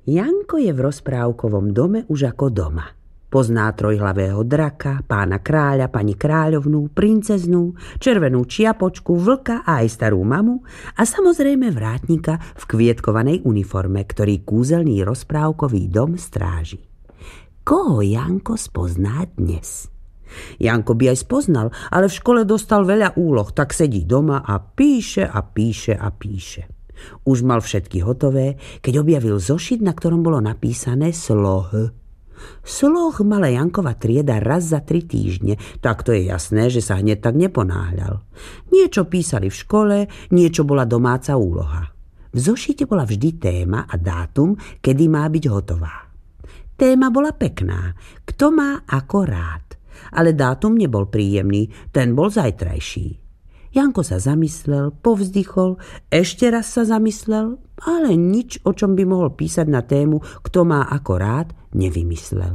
Janko je v rozprávkovom dome už ako doma. Pozná trojhlavého draka, pána kráľa, pani kráľovnú, princeznú, červenú čiapočku, vlka a aj starú mamu a samozrejme vrátnika v kvietkovanej uniforme, ktorý kúzelný rozprávkový dom stráži. Koho Janko spozná dnes? Janko by aj spoznal, ale v škole dostal veľa úloh, tak sedí doma a píše a píše a píše. Už mal všetky hotové, keď objavil zošit, na ktorom bolo napísané sloh. Sloh mala Jankova trieda raz za 3 týždne, tak to je jasné, že sa hneď tak neponáhľal. Niečo písali v škole, niečo bola domáca úloha. V zošite bola vždy téma a dátum, kedy má byť hotová. Téma bola pekná, kto má ako rád, ale dátum nebol príjemný, ten bol zajtrajší. Janko sa zamyslel, povzdychol, ešte raz sa zamyslel, ale nič, o čom by mohol písať na tému, kto má ako rád, nevymyslel.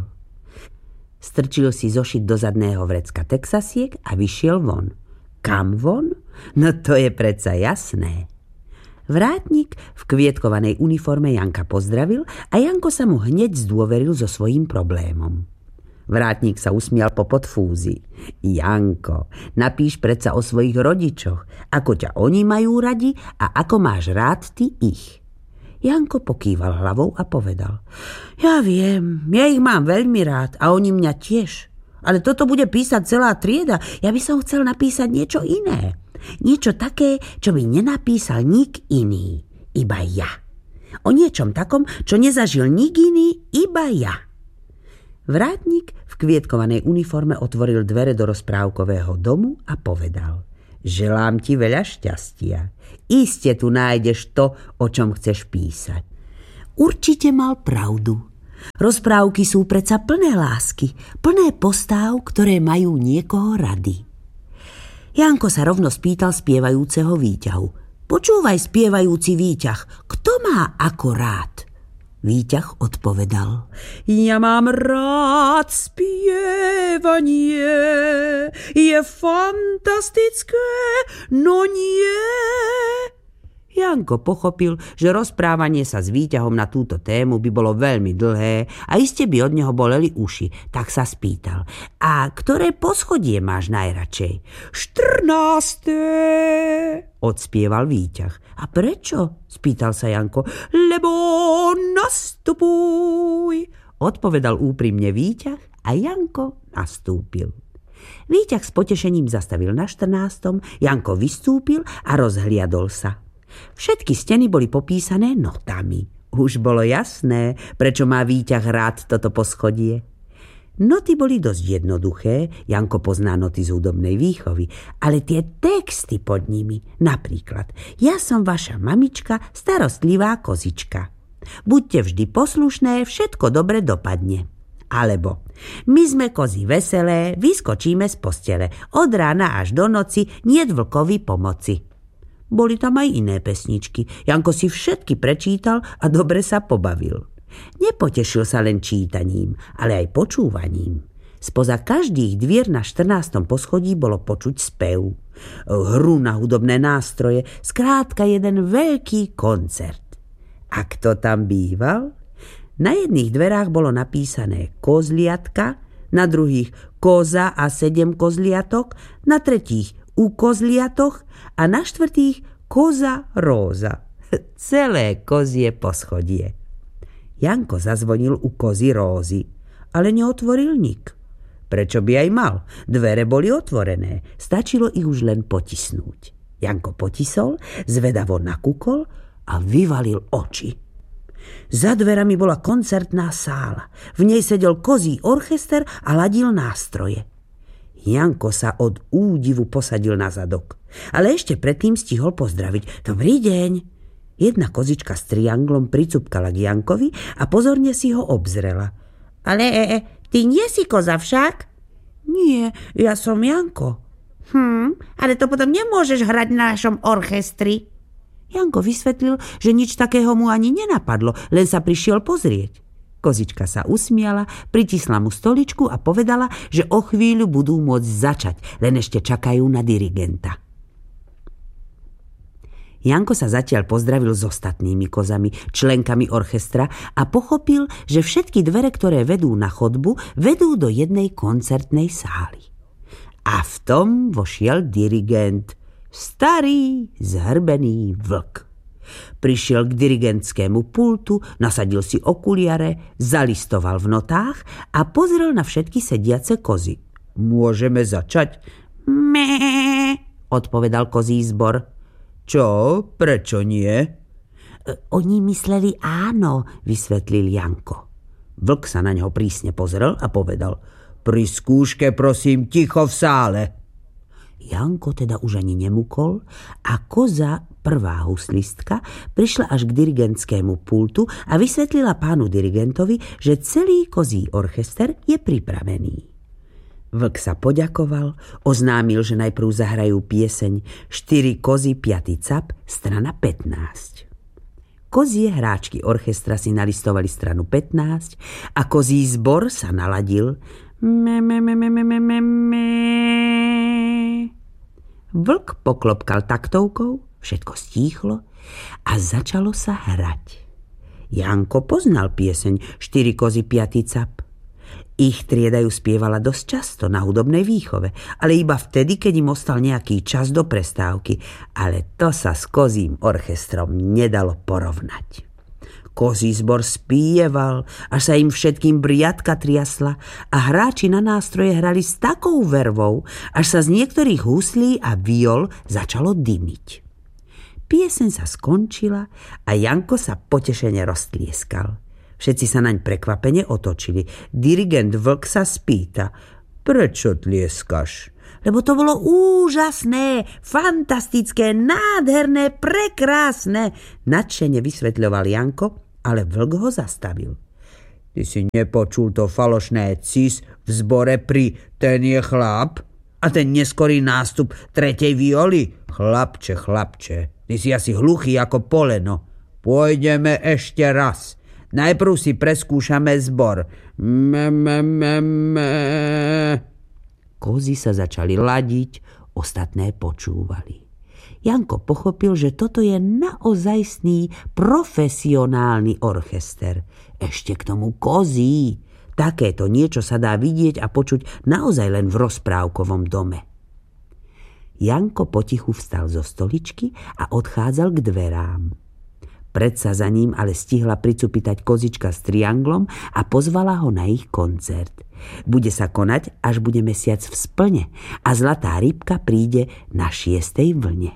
Strčil si zošit do zadného vrecka texasiek a vyšiel von. Kam von? No to je predsa jasné. Vrátnik v kvietkovanej uniforme Janka pozdravil a Janko sa mu hneď zdôveril so svojím problémom. Vrátnik sa usmial po podfúzi. Janko, napíš predsa o svojich rodičoch, ako ťa oni majú radi a ako máš rád ty ich. Janko pokýval hlavou a povedal: Ja viem, ja ich mám veľmi rád a oni mňa tiež. Ale toto bude písať celá trieda, ja by som chcel napísať niečo iné. Niečo také, čo by nenapísal nik iný, iba ja. O niečom takom, čo nezažil nik iný, iba ja. Vrátnik v kvietkovanej uniforme otvoril dvere do rozprávkového domu a povedal: Želám ti veľa šťastia. Iste tu nájdeš to, o čom chceš písať. Určite mal pravdu. Rozprávky sú predsa plné lásky, plné postáv, ktoré majú niekoho rady. Janko sa rovno spýtal spievajúceho výťahu: Počúvaj, spievajúci výťah, kto má ako rád? Výťah odpovedal: Ja mám rád spievanie, je fantastické, no nie. Janko pochopil, že rozprávanie sa s výťahom na túto tému by bolo veľmi dlhé a iste by od neho boleli uši, tak sa spýtal: A ktoré poschodie máš najradšej? 14. odspieval výťah. A prečo? Spýtal sa Janko. Lebo nastupuj, odpovedal úprimne výťah a Janko nastúpil. Výťah s potešením zastavil na 14. Janko vystúpil a rozhliadol sa. Všetky steny boli popísané notami. Už bolo jasné, prečo má výťah rád toto poschodie. Noty boli dosť jednoduché, Janko pozná noty z hudobnej výchovy, ale tie texty pod nimi, napríklad: Ja som vaša mamička, starostlivá kozička. Buďte vždy poslušné, všetko dobre dopadne. Alebo: My sme kozy veselé, vyskočíme z postele, od rána až do noci niet vlkovi pomoci. Boli tam aj iné pesničky. Janko si všetky prečítal a dobre sa pobavil. Nepotešil sa len čítaním, ale aj počúvaním. Spoza každých dvier na 14. poschodí bolo počuť spev, hru na hudobné nástroje, skrátka jeden veľký koncert. A kto tam býval? Na jedných dverách bolo napísané kozliatka, na druhých koza a 7 kozliatok, na tretích u kozliatoch a na 4. koza róza. Celé kozie poschodie. Janko zazvonil u kozy rózy, ale neotvoril nik. Prečo by aj mal? Dvere boli otvorené, stačilo ich už len potisnúť. Janko potisol, zvedavo nakúkol a vyvalil oči. Za dverami bola koncertná sála. V nej sedel kozí orchester a ladil nástroje. Janko sa od údivu posadil na zadok, ale ešte predtým stihol pozdraviť. Dobrý deň. Jedna kozička s trianglom pricupkala k Jankovi a pozorne si ho obzrela. Ale ty nie si koza však? Nie, ja som Janko. Ale to potom nemôžeš hrať v našom orchestri. Janko vysvetlil, že nič takého mu ani nenapadlo, len sa prišiel pozrieť. Kozička sa usmiala, pritisla mu stoličku a povedala, že o chvíľu budú môcť začať, len ešte čakajú na dirigenta. Janko sa zatiaľ pozdravil s ostatnými kozami, členkami orchestra a pochopil, že všetky dvere, ktoré vedú na chodbu, vedú do jednej koncertnej sály. A v tom vošiel dirigent, starý, zhrbený vlk. Prišiel k dirigentskému pultu, nasadil si okuliare, zalistoval v notách a pozrel na všetky sediace kozy. Môžeme začať? Mé, odpovedal kozí zbor. Čo? Prečo nie? Oni mysleli áno, vysvetlil Janko. Vlk sa na ňo prísne pozrel a povedal: pri skúške prosím ticho v sále. Janko teda už ani nemukol a koza, prvá huslistka, prišla až k dirigentskému pultu a vysvetlila pánu dirigentovi, že celý kozí orchester je pripravený. Vlk sa poďakoval, oznámil, že najprv zahrajú pieseň 4 kozy 5. cap, strana 15. Kozie hráčky orchestra si nalistovali stranu 15 a kozí zbor sa naladil. Vlk poklopkal taktovkou, všetko stíchlo a začalo sa hrať. Janko poznal pieseň 4 kozy 5. cap. Ich triedajú spievala dosť často na hudobnej výchove, ale iba vtedy, keď im ostal nejaký čas do prestávky. Ale to sa s kozím orchestrom nedalo porovnať. Kozí zbor spieval, až sa im všetkým briadka triasla a hráči na nástroje hrali s takou vervou, až sa z niektorých huslí a viol začalo dymiť. Pieseň sa skončila a Janko sa potešene roztlieskal. Všetci sa naň prekvapene otočili. Dirigent Vlk sa spýta: prečo tlieskaš? Lebo to bolo úžasné, fantastické, nádherné, prekrásne, nadšene vysvetľoval Janko, ale Vlk ho zastavil. Ty si nepočul to falošné cis v zbore pri ten je chlap a ten neskorý nástup 3. violy? Chlapče, ty si asi hluchý ako poleno. Pôjdeme ešte raz. Najprv si preskúšame zbor. Kozy sa začali ladiť, ostatné počúvali. Janko pochopil, že toto je naozajstný profesionálny orchester. Ešte k tomu kozí. Takéto niečo sa dá vidieť a počuť naozaj len v rozprávkovom dome. Janko potichu vstal zo stoličky a odchádzal k dverám. Predsa za ním ale stihla pricupitať kozička s trianglom a pozvala ho na ich koncert. Bude sa konať, až bude mesiac v splne a zlatá rybka príde na 6. vlne.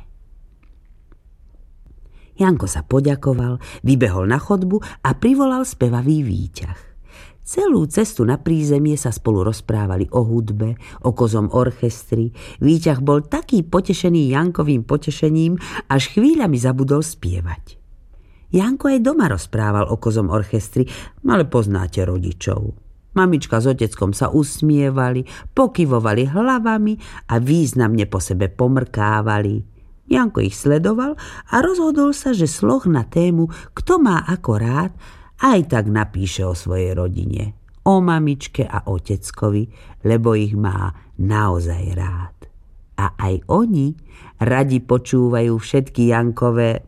Janko sa poďakoval, vybehol na chodbu a privolal spevavý výťah. Celú cestu na prízemie sa spolu rozprávali o hudbe, o kozom orchestri. Výťah bol taký potešený Jankovým potešením, až chvíľami zabudol spievať. Janko aj doma rozprával o kozom orchestri, ale poznáte rodičov. Mamička s oteckom sa usmievali, pokyvovali hlavami a významne po sebe pomrkávali. Janko ich sledoval a rozhodol sa, že sloh na tému Kto má ako rád aj tak napíše o svojej rodine, o mamičke a oteckovi, lebo ich má naozaj rád. A aj oni radi počúvajú všetky Jankové,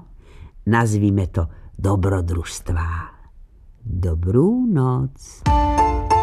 nazvime to dobrodružstvá. Dobrú noc.